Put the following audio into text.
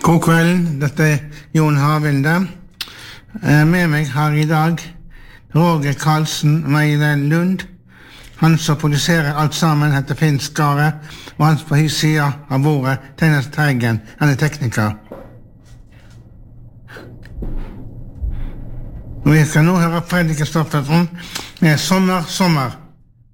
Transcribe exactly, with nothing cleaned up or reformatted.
God kvelden, dette er Jon Havilde. Med meg har i dag Roger Karlsen Meile Lund. Han som produserer alt sammen heter Finn Skare, og han på his side av bordet, Teinas Teigen, han er tekniker. Og vi skal nå høre Fredrik Kristoffersen med Sommer, sommer.